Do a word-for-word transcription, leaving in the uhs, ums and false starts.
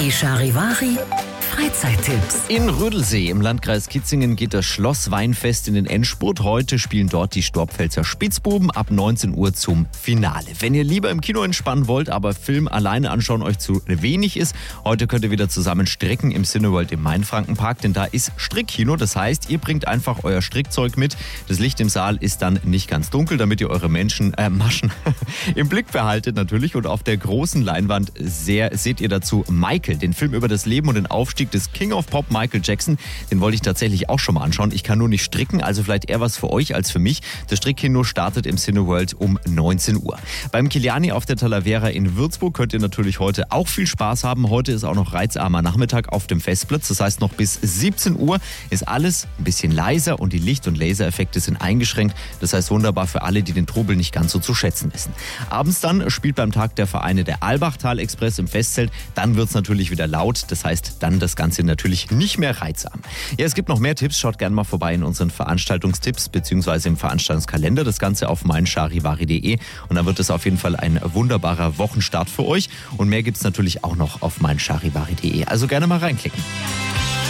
Die Charivari Freizeittipps. In Rödelsee im Landkreis Kitzingen geht das Schloss Weinfest in den Endspurt. Heute spielen dort die Storpfälzer Spitzbuben ab neunzehn Uhr zum Finale. Wenn ihr lieber im Kino entspannen wollt, aber Film alleine anschauen euch zu wenig ist, heute könnt ihr wieder zusammen stricken im Cineworld im Mainfrankenpark, denn da ist Strickkino. Das heißt, ihr bringt einfach euer Strickzeug mit. Das Licht im Saal ist dann nicht ganz dunkel, damit ihr eure Menschen, äh, Maschen im Blick behaltet natürlich. Und auf der großen Leinwand sehr, seht ihr dazu Michael, den Film über das Leben und den Aufstieg des King of Pop Michael Jackson. Den wollte ich tatsächlich auch schon mal anschauen. Ich kann nur nicht stricken, also vielleicht eher was für euch als für mich. Das Strickkino startet im Cineworld um neunzehn Uhr. Beim Kiliani auf der Talavera in Würzburg könnt ihr natürlich heute auch viel Spaß haben. Heute ist auch noch reizarmer Nachmittag auf dem Festplatz. Das heißt, noch bis siebzehn Uhr ist alles ein bisschen leiser und die Licht- und Lasereffekte sind eingeschränkt. Das heißt, wunderbar für alle, die den Trubel nicht ganz so zu schätzen wissen. Abends dann spielt beim Tag der Vereine der Albachtal-Express im Festzelt. Dann wird es natürlich wieder laut. Das heißt, dann das Ganze natürlich nicht mehr reizarm. Ja, es gibt noch mehr Tipps. Schaut gerne mal vorbei in unseren Veranstaltungstipps bzw. im Veranstaltungskalender. Das Ganze auf meincharivari punkt de und dann wird es auf jeden Fall ein wunderbarer Wochenstart für euch. Und mehr gibt es natürlich auch noch auf meincharivari punkt de. Also gerne mal reinklicken.